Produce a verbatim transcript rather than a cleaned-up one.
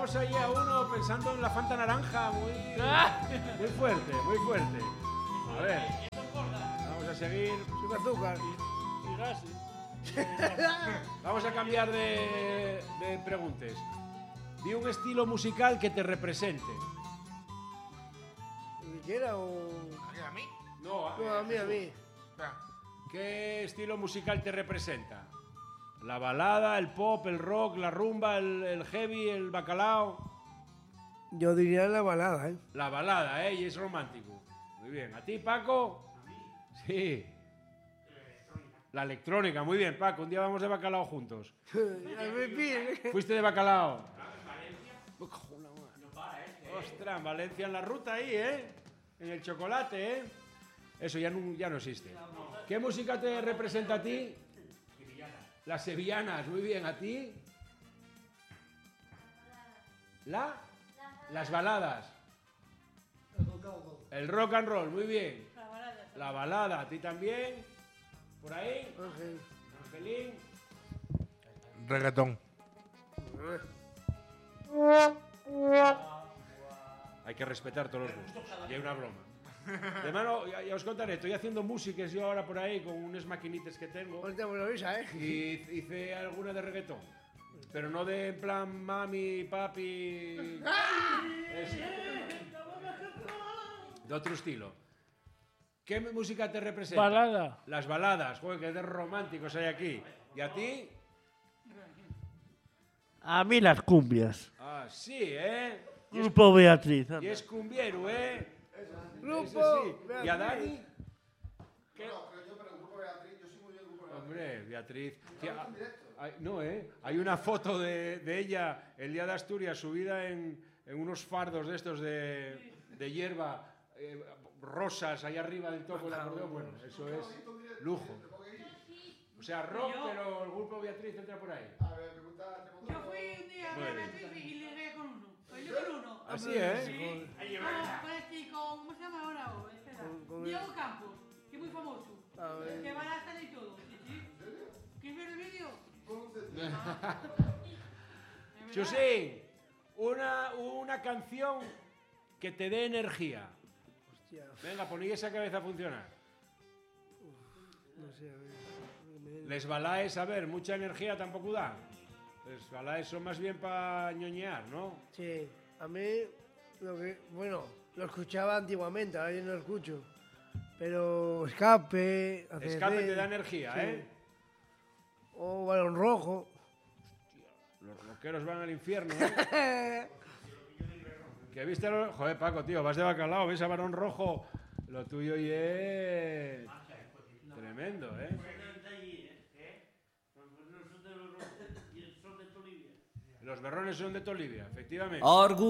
tenemos ahí a uno pensando en la Fanta naranja, muy, muy fuerte, muy fuerte. A ver, vamos a seguir. Sin azúcar. Y gases. Vamos a cambiar de, de preguntas. Di un estilo musical que te represente. ¿Ni quiera o...? ¿A mí? No, a, No, a mí, a mí. ¿Qué estilo musical te representa? La balada, el pop, el rock, la rumba, el, el heavy, el bacalao. Yo diría la balada, ¿eh? La balada, ¿eh? Y es romántico. Muy bien. ¿A ti, Paco? ¿A mí? Sí. La electrónica, muy bien, Paco. Un día vamos de bacalao juntos. ¿Fuiste de bacalao? Ostras, en Valencia en la ruta ahí, ¿eh? En el chocolate, ¿eh? Eso ya no, ya no existe. ¿Qué música te representa a ti? Las sevillanas, muy bien. ¿A ti? ¿La? Las baladas. El rock and roll, muy bien. La balada, ¿a ti también? ¿Por ahí? Ángel. Angelín. Reggaetón. Hay que respetar todos los gustos. Y hay una broma. De mano, ya, ya os contaré, estoy haciendo músicas yo ahora por ahí con unas maquinitas que tengo. Ahorita me lo avisa, ¿eh? Y hice alguna de reggaetón. Pero no de en plan mami, papi. Eso. De otro estilo. ¿Qué música te representa? Balada. Las baladas. Joder, que de románticos hay aquí. ¿Y a ti? A mí las cumbias. Ah, sí, ¿eh? Y es, Grupo Beatriz. anda. y es cumbiero, ¿eh? Grupo Ese sí. ¿Y a Beatriz. Dani? ¿Qué? No, pero yo, pero el grupo Beatriz, yo soy muy del grupo Beatriz. Hombre, Beatriz. Sí, ah, hay- no, ¿eh? Hay una foto de, de ella el día de Asturias subida en, en unos fardos de estos de, de hierba eh, rosas ahí arriba del topo del acordeón. Bueno, eso es lujo. O sea, rock, pero el grupo Beatriz entra por ahí. A ver, pregunta, pregunta. Yo fui un día a Muy ver bien. Beatriz y le regué con uno. Bailé con uno. Así, ¿eh? Ah, con este, con, ¿cómo se llama ahora? Oh, espera. Con- con Diego Campos, que es muy famoso. A ver. Que van a estar y todo. ¿Sí, sí? ¿Quieres ver el vídeo? Chusín, una, una canción que te dé energía. Hostia, Venga, poní esa cabeza a funcionar. no sé, a ver. Me- Les balaes, a ver, mucha energía tampoco dan. Les balaes son más bien para ñoñear, ¿no? Sí, a mí, lo que, bueno, lo escuchaba antiguamente, ahora yo no lo escucho. Pero Escape, A C D C, Escape te da energía, sí. ¿eh? O Balón Rojo. Los rockeros van al infierno, ¿eh? Que viste los... Joder, Paco, tío, vas de bacalao, ves a Barón Rojo. Lo tuyo y es... Tremendo, ¿eh? Los berrones son de Tolivia, efectivamente.